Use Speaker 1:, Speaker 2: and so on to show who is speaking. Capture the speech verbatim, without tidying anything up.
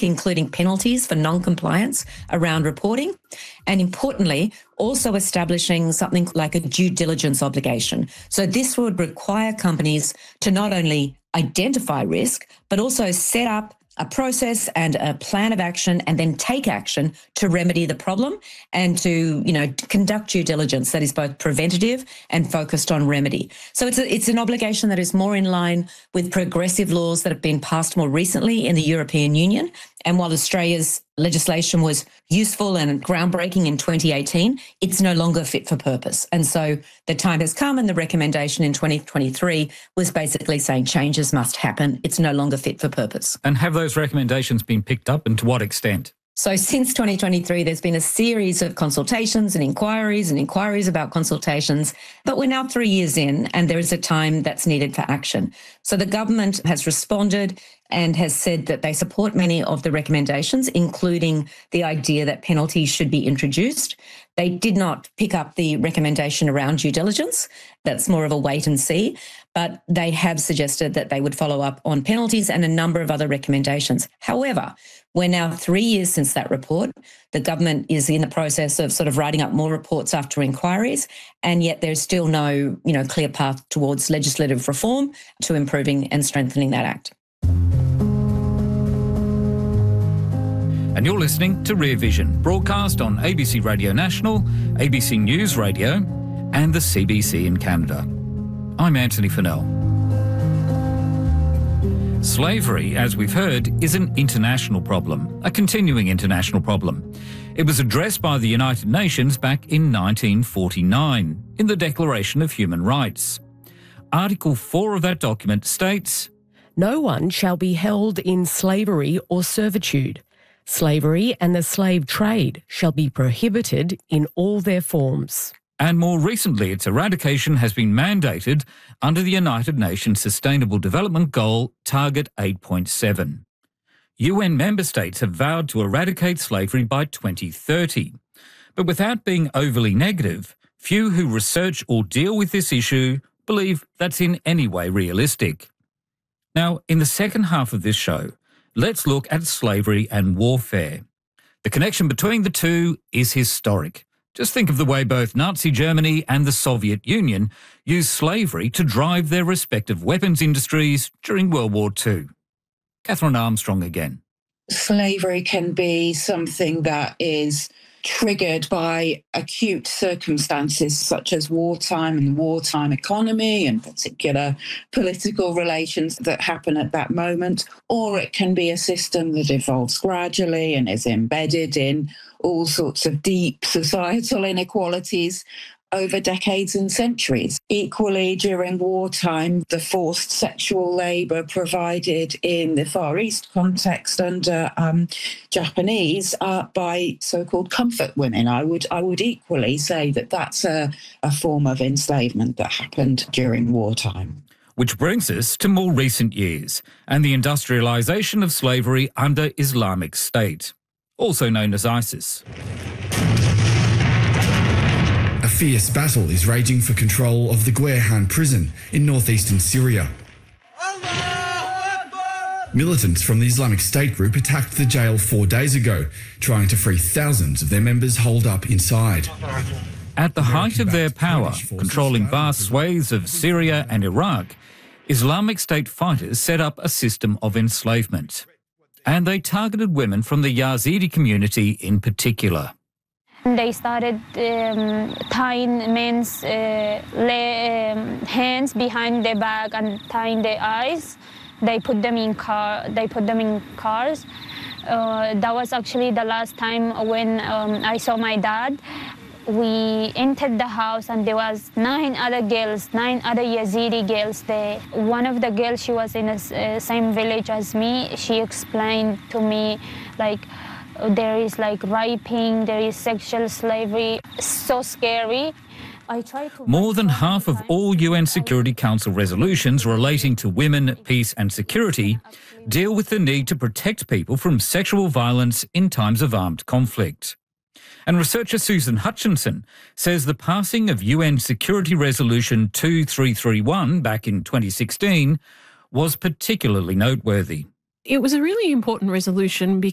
Speaker 1: framework, including penalties for non-compliance around reporting, and importantly, also establishing something like a due diligence obligation. So this would require companies to not only identify risk, but also set up a process and a plan of action and then take action to remedy the problem and to, you know, conduct due diligence that is both preventative and focused on remedy. So it's a, it's an obligation that is more in line with progressive laws that have been passed more recently in the European Union. And while Australia's legislation was useful and groundbreaking in twenty eighteen, it's no longer fit for purpose. And so the time has come, and the recommendation in twenty twenty-three was basically saying changes must happen. It's no longer fit for purpose.
Speaker 2: And have those recommendations been picked up, and to what extent?
Speaker 1: So since twenty twenty-three, there's been a series of consultations and inquiries and inquiries about consultations, but we're now three years in and there is a time that's needed for action. So the government has responded and has said that they support many of the recommendations, including the idea that penalties should be introduced. They did not pick up the recommendation around due diligence. That's more of a wait and see. But they have suggested that they would follow up on penalties and a number of other recommendations. However, we're now three years since that report. The government is in the process of sort of writing up more reports after inquiries, and yet there's still no, you know, clear path towards legislative reform to improving and strengthening that act.
Speaker 2: And you're listening to Rear Vision, broadcast on A B C Radio National, A B C News Radio and the C B C in Canada. I'm Anthony Fennell. Slavery, as we've heard, is an international problem, a continuing international problem. It was addressed by the United Nations back in nineteen forty-nine in the Declaration of Human Rights. Article four of that document states,
Speaker 3: "No one shall be held in slavery or servitude. Slavery and the slave trade shall be prohibited in all their forms."
Speaker 2: And more recently, its eradication has been mandated under the United Nations Sustainable Development Goal Target eight point seven. U N member states have vowed to eradicate slavery by twenty thirty. But without being overly negative, few who research or deal with this issue believe that's in any way realistic. Now, in the second half of this show, let's look at slavery and warfare. The connection between the two is historic. Just think of the way both Nazi Germany and the Soviet Union used slavery to drive their respective weapons industries during World War Two. Catherine Armstrong again.
Speaker 4: Slavery can be something that is triggered by acute circumstances such as wartime and the wartime economy and particular political relations that happen at that moment, or it can be a system that evolves gradually and is embedded in all sorts of deep societal inequalities over decades and centuries. Equally, during wartime, the forced sexual labour provided in the Far East context under um, Japanese uh, by so-called comfort women. I would I would equally say that that's a, a form of enslavement that happened during wartime.
Speaker 2: Which brings us to more recent years and the industrialisation of slavery under Islamic State, also known as ISIS.
Speaker 5: A fierce battle is raging for control of the Guerhan prison in northeastern Syria. Militants from the Islamic State group attacked the jail four days ago, trying to free thousands of their members holed up inside.
Speaker 2: At the height of their power, controlling vast swathes of Syria and Iraq, Islamic State fighters set up a system of enslavement. And they targeted women from the Yazidi community in particular.
Speaker 6: They started um, tying men's uh, le- um, hands behind their back and tying their eyes. They put them in car. They put them in cars. Uh, that was actually the last time when um, I saw my dad. We entered the house and there was nine other girls, nine other Yazidi girls there. One of the girls, she was in the uh, same village as me. She explained to me, like, there is like raping, there is sexual slavery. So scary. I tried to
Speaker 2: More than half of all U N Security Council resolutions relating to women, peace and security deal with the need to protect people from sexual violence in times of armed conflict. And researcher Susan Hutchinson says the passing of U N Security Resolution two three three one back in twenty sixteen was particularly noteworthy.
Speaker 7: It was a really important resolution